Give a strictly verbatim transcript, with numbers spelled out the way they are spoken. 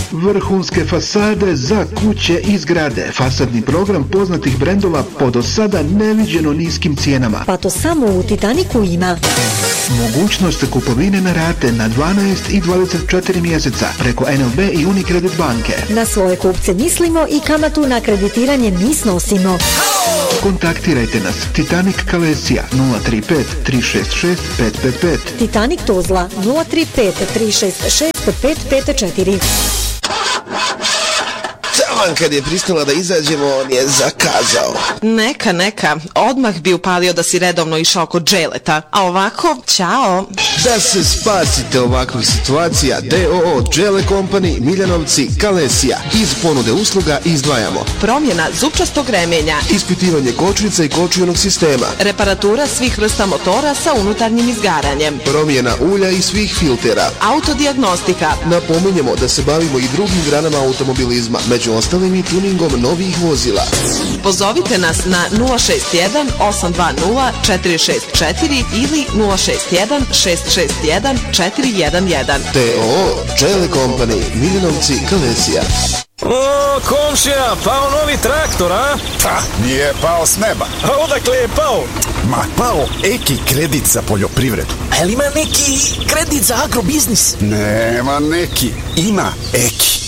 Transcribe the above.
Vrhunske fasade za kuće i zgrade. Fasadni program poznatih brendova po do sada neviđeno niskim cijenama. Pa to samo u Titaniku ima. Mogućnost kupovine na rate na dvanaest i dvadeset četiri mjeseca preko N L B i Unicredit banke. Na svoje kupce mislimo i kamatu na kreditiranje mi snosimo. Kontaktirajte nas Titanic Kalesija nula tri pet tri šest šest pet pet pet. Titanic Tuzla nula tri pet tri šest šest pet pet četiri. Taman kad je pristala da izađemo, on je zakazao. Neka, neka, odmah bi upalio da si redovno išao kod Dželeta. A ovako, ćao. Da se spasite ovakvih situacija, D O O Džele Company, Miljanovci, Kalesija. Iz ponude usluga izdvajamo promjena zupčastog remenja, ispitivanje kočnica i kočionog sistema, reparatura svih vrsta motora sa unutarnjim izgaranjem, promjena ulja i svih filtera, autodijagnostika. Napominjemo da se bavimo i drugim granama automobilizma, među ostalim i tuningom novih vozila. Pozovite nas na nula šest jedan osam dva nula četiri šest četiri ili nula šest jedan šest šest jedan četiri jedan jedan. D O O Džele Company, Miljanovci, Kalesija. O, komšija, pao novi traktor, a? Pa, nije pao s neba. A odakle je pao? Ma, pao Eki kredit za poljoprivredu. A li ima neki kredit za agrobiznis? Nema neki, ima Eki.